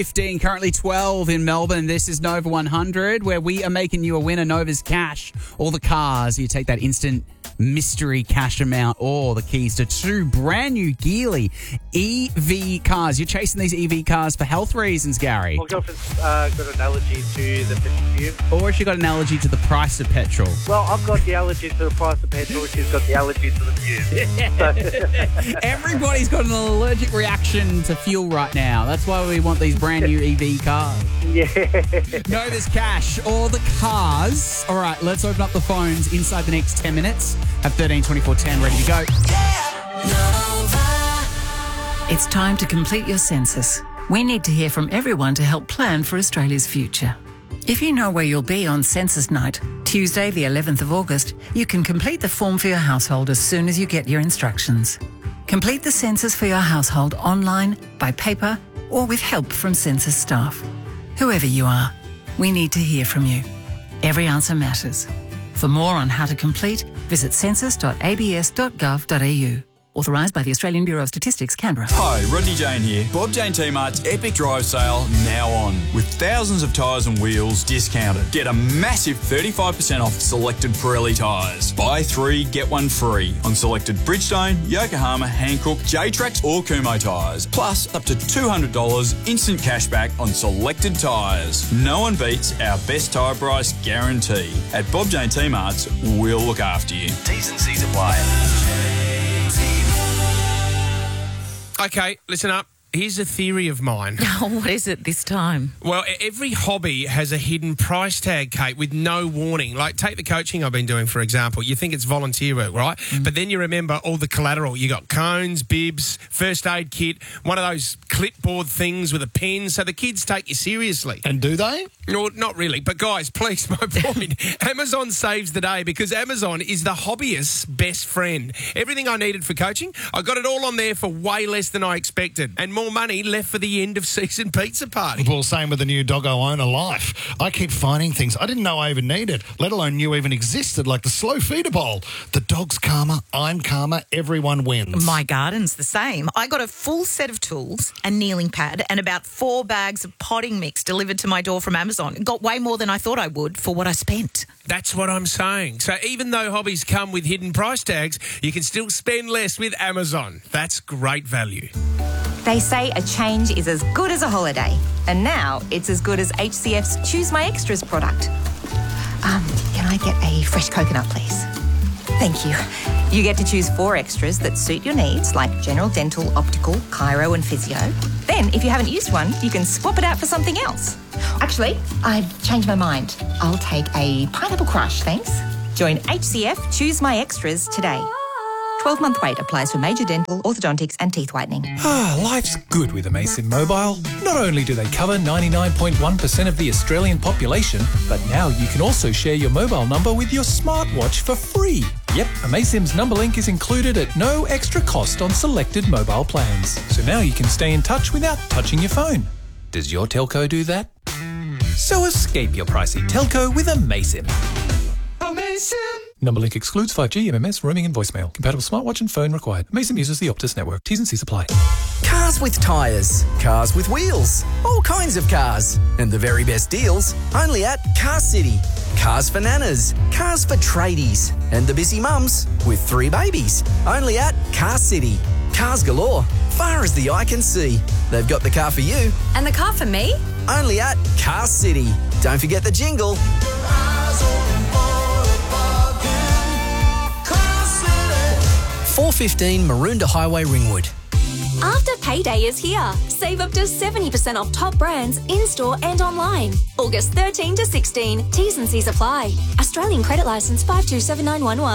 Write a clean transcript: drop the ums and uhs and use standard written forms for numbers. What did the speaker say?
15, currently 12 in Melbourne. This is Nova 100, where we are making you a winner. Nova's Cash. All the cars. You take that instant mystery cash amount or the keys to 2 brand new Geely EV cars. You're chasing these EV cars for health reasons, Gary. My girlfriend's got an allergy to the petrol. Or has she got an allergy to the price of petrol? Well, I've got the allergy to the price of petrol. She's got the allergy to the fume. Everybody's got an allergic reaction to fuel right now. That's why we want these brand new EV cars. Yeah. Nova's Cash or the cars. All right, let's open up the phones inside the next 10 minutes. Have 13 24 10 ready to go. It's time to complete your census. We need to hear from everyone to help plan for Australia's future. If you know where you'll be on census night, Tuesday the 11th of August, you can complete the form for your household as soon as you get your instructions. Complete the census for your household online, by paper, or with help from census staff. Whoever you are, we need to hear from you. Every answer matters. For more on how to complete, visit census.abs.gov.au. Authorised by the Australian Bureau of Statistics, Canberra. Hi, Rodney Jane here. Bob Jane T-Mart's Epic Drive Sale now on. With thousands of tyres and wheels discounted. Get a massive 35% off selected Pirelli tyres. Buy 3, get 1 free on selected Bridgestone, Yokohama, Hankook, J-Trax or Kumho tyres. Plus up to $200 instant cashback on selected tyres. No one beats our best tyre price guarantee. At Bob Jane T-Mart's, we'll look after you. T's and C's apply. Okay, listen up. Here's a theory of mine. Oh, what is it this time? Well, every hobby has a hidden price tag, Kate, with no warning. Like, take the coaching I've been doing, for example. You think it's volunteer work, right? But then you remember all the collateral. You got cones, bibs, first aid kit, one of those clipboard things with a pen, so the kids take you seriously. And do they? No, not really. But, guys, please, my point. Amazon saves the day because Amazon is the hobbyist's best friend. Everything I needed for coaching, I got it all on there for way less than I expected. And more money left for the end of season pizza party. Well, same with the new Doggo Owner Life. I keep finding things I didn't know I even needed, let alone knew even existed, like the slow feeder bowl. The dog's calmer, I'm calmer, everyone wins. My garden's the same. I got a full set of tools, a kneeling pad, and about 4 bags of potting mix delivered to my door from Amazon. Got way more than I thought I would for what I spent. That's what I'm saying. So even though hobbies come with hidden price tags, you can still spend less with Amazon. That's great value. They say a change is as good as a holiday. And now it's as good as HCF's Choose My Extras product. Can I get a fresh coconut, please? Thank you. You get to choose 4 extras that suit your needs, like general dental, optical, chiro and physio. Then, if you haven't used one, you can swap it out for something else. Actually, I've changed my mind. I'll take a pineapple crush, thanks. Join HCF Choose My Extras today. 12-month wait applies for major dental, orthodontics and teeth whitening. Life's good with Amaysim Mobile. Not only do they cover 99.1% of the Australian population, but now you can also share your mobile number with your smartwatch for free. Yep, Amaysim's number link is included at no extra cost on selected mobile plans. So now you can stay in touch without touching your phone. Does your telco do that? So escape your pricey telco with Amaysim. Amaysim! Number link excludes 5G, MMS, roaming and voicemail. Compatible smartwatch and phone required. Amaysim uses the Optus network. T's and C's apply. Cars with tyres, cars with wheels, all kinds of cars. And the very best deals only at Car City. Cars for nanas, cars for tradies, and the busy mums with 3 babies. Only at Car City. Cars galore, far as the eye can see. They've got the car for you. And the car for me? Only at Car City. Don't forget the jingle. 415 Maroondah Highway, Ringwood. After payday is here. Save up to 70% off top brands in-store and online. August 13 to 16. T's and C's apply. Australian credit licence 527911.